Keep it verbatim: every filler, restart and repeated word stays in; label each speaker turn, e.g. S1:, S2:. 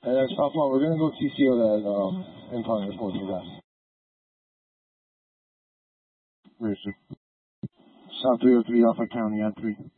S1: And then South one, we're gonna go T C O that uh, incline report for that.
S2: Where is it?
S1: South three oh three, Alpha County, on three.